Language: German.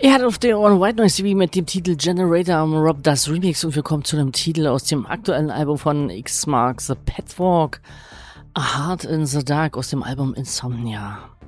Er hat auf den Ohren White Noise TV mit dem Titel Generator am Rob Das Remix und wir kommen zu einem Titel aus dem aktuellen Album von X Mark The Patchwork, A Heart in the Dark aus dem Album Insomnia.